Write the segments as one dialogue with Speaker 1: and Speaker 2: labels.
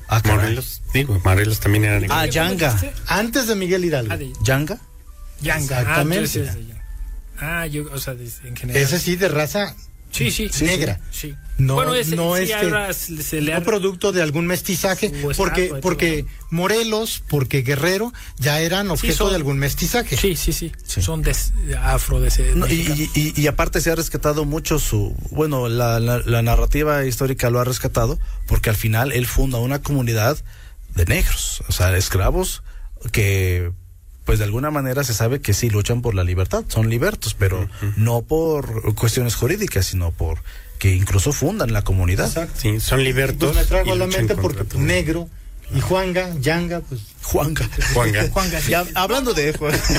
Speaker 1: Ah,
Speaker 2: Morelos también era negro.
Speaker 1: Yanga.
Speaker 3: Antes de Miguel Hidalgo.
Speaker 1: ¿Yanga?
Speaker 3: Yanga, exactamente.
Speaker 4: O sea, en general.
Speaker 3: Ese sí, de raza negra.
Speaker 4: Sí.
Speaker 3: No,
Speaker 4: bueno,
Speaker 3: no producto de algún mestizaje, porque Morelos, porque Guerrero ya eran objeto de algún mestizaje.
Speaker 4: Sí. Son afrodescendientes.
Speaker 1: Y aparte se ha rescatado mucho la narrativa histórica lo ha rescatado, porque al final él funda una comunidad de negros, o sea, esclavos que pues de alguna manera se sabe que sí luchan por la libertad, son libertos, pero no por cuestiones jurídicas, sino por que incluso fundan la comunidad.
Speaker 3: Exacto.
Speaker 2: Sí, son libertos.
Speaker 3: Pues me traigo a la mente porque negro y Yanga, pues.
Speaker 1: Juanga.
Speaker 4: Ya,
Speaker 1: hablando de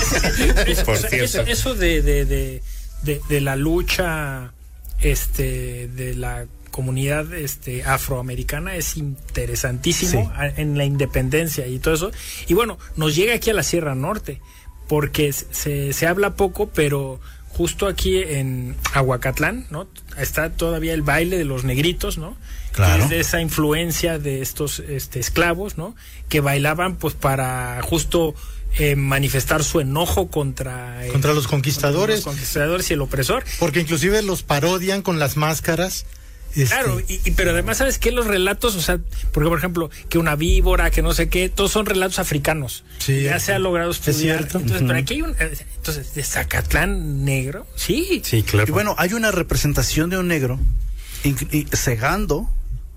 Speaker 4: eso de la lucha de la comunidad afroamericana es interesantísimo en la independencia y todo eso. Y bueno, nos llega aquí a la Sierra Norte, porque se habla poco, pero justo aquí en Ahuacatlán, ¿no? Está todavía el baile de los negritos, ¿no?
Speaker 1: Claro.
Speaker 4: Que es de esa influencia de estos esclavos, ¿no? Que bailaban pues para justo manifestar su enojo contra
Speaker 3: los conquistadores
Speaker 4: y el opresor.
Speaker 3: Porque inclusive los parodian con las máscaras.
Speaker 4: Claro, pero además, ¿sabes qué? Los relatos, o sea, porque por ejemplo, que una víbora, que no sé qué, todos son relatos africanos.
Speaker 3: Sí,
Speaker 4: ya se ha logrado estudiar.
Speaker 3: Es cierto.
Speaker 4: Entonces, pero aquí hay entonces, de Zacatlán negro, sí.
Speaker 2: Sí, claro.
Speaker 1: Y bueno, hay una representación de un negro cegando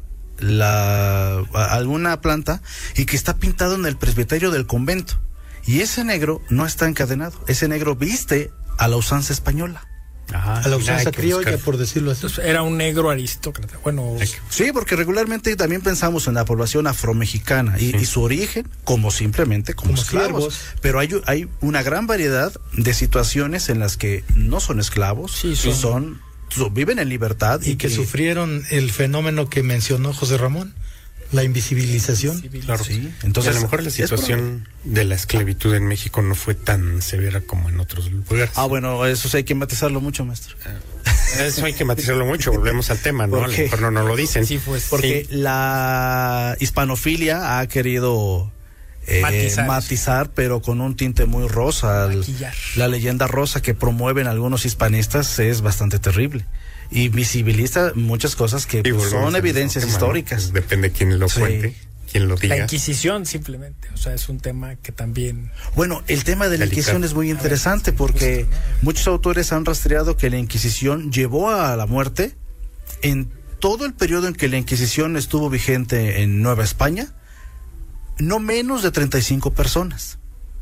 Speaker 1: alguna planta y que está pintado en el presbiterio del convento. Y ese negro no está encadenado, ese negro viste a la usanza española.
Speaker 3: A la usanza criolla, por decirlo así.
Speaker 4: Entonces, era un negro aristócrata. Bueno,
Speaker 1: sí, porque regularmente también pensamos en la población afromexicana y su origen como esclavos. Pero hay una gran variedad de situaciones en las que no son esclavos, viven en libertad
Speaker 3: y que sufrieron el fenómeno que mencionó José Ramón, la invisibilización.
Speaker 2: Claro. Sí. Entonces, a lo mejor la situación de la esclavitud en México no fue tan severa como en otros lugares.
Speaker 1: Bueno, eso sí hay que matizarlo mucho, maestro.
Speaker 2: Eso hay que matizarlo mucho, volvemos al tema, ¿no? A lo mejor no lo dicen.
Speaker 4: Sí, pues,
Speaker 1: porque la hispanofilia ha querido matizar, pero con un tinte muy rosa. La leyenda rosa que promueven algunos hispanistas es bastante terrible. Y visibiliza muchas cosas que son evidencias históricas.
Speaker 2: Pues depende de quién lo cuente, quién lo diga.
Speaker 4: La Inquisición, simplemente. O sea, es un tema que también...
Speaker 1: Bueno, el tema de la Inquisición es muy interesante porque muchos autores han rastreado que la Inquisición llevó a la muerte en todo el periodo en que la Inquisición estuvo vigente en Nueva España, no menos de 35 personas.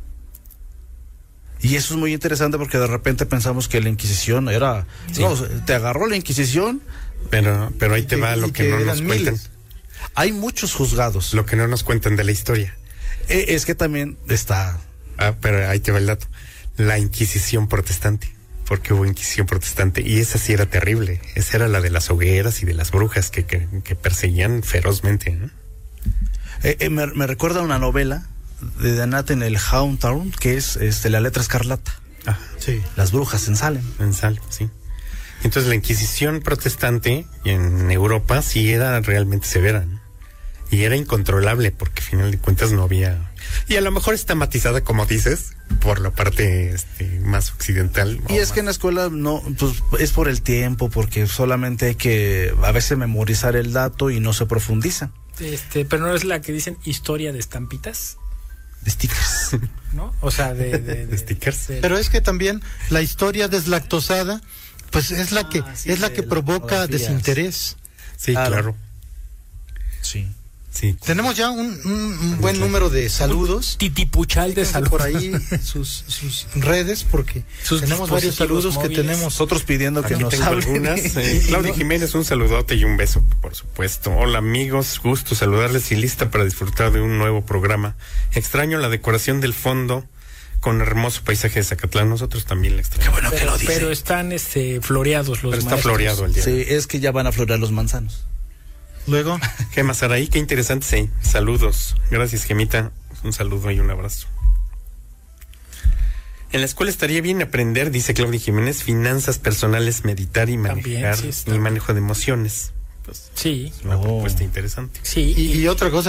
Speaker 1: Y eso es muy interesante porque de repente pensamos que la Inquisición era... Sí. No, te agarró la Inquisición...
Speaker 2: Pero ahí te va lo que no nos cuentan.
Speaker 1: Hay muchos juzgados.
Speaker 2: Lo que no nos cuentan de la historia.
Speaker 1: Es que también está...
Speaker 2: pero ahí te va el dato. La Inquisición protestante. Porque hubo Inquisición protestante. Y esa sí era terrible. Esa era la de las hogueras y de las brujas que perseguían ferozmente, ¿no?
Speaker 1: Me recuerda una novela de Danat en el Hound Town, que es La letra escarlata.
Speaker 3: Sí.
Speaker 1: Las brujas en Salem.
Speaker 2: En Salem, sí. Entonces la Inquisición protestante en Europa sí era realmente severa, ¿no? Y era incontrolable porque al final de cuentas no había... Y a lo mejor está matizada, como dices, por la parte más occidental.
Speaker 1: Y es que en la escuela no, pues es por el tiempo, porque solamente hay que a veces memorizar el dato y no se profundiza.
Speaker 4: Pero no es la que dicen historia de estampitas.
Speaker 1: De stickers.
Speaker 4: ¿No? O sea, de
Speaker 2: stickers.
Speaker 3: Pero es que también la historia deslactosada, pues es la que provoca desinterés.
Speaker 2: Sí, claro.
Speaker 1: Sí.
Speaker 2: Sí.
Speaker 3: Tenemos ya un buen número de saludos.
Speaker 4: Titipuchal de salud.
Speaker 3: Por ahí sus redes, porque tenemos varios saludos móviles. Que tenemos.
Speaker 1: Nosotros pidiendo que nos hablen.
Speaker 2: Claudia Jiménez, un saludote y un beso, por supuesto. Hola amigos, gusto saludarles y lista para disfrutar de un nuevo programa. Extraño la decoración del fondo con hermoso paisaje de Zacatlán. Nosotros también la extrañamos.
Speaker 1: Qué bueno que lo dice.
Speaker 4: Pero están floreados los
Speaker 2: Pero está
Speaker 4: maestros.
Speaker 2: floreado el día.
Speaker 1: Sí, es que ya van a florear los manzanos.
Speaker 3: Luego,
Speaker 2: Gema Saraí, qué interesante, sí. Saludos. Gracias, Gemita. Un saludo y un abrazo. En la escuela estaría bien aprender, dice Claudia Jiménez, finanzas personales, meditar y manejar y manejo de emociones. Pues,
Speaker 4: sí.
Speaker 2: es una propuesta interesante.
Speaker 4: Sí.
Speaker 3: Y otra cosa